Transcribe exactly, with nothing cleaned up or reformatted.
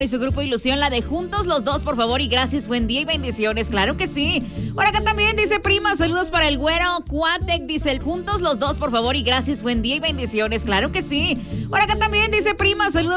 Y su grupo Ilusión, la de Juntos los Dos, por favor, y gracias, buen día y bendiciones, claro que sí. Por acá también dice Prima, saludos para el güero Cuatec, dice el Juntos los Dos, por favor, y gracias, buen día y bendiciones, claro que sí. Por acá también dice Prima, saludos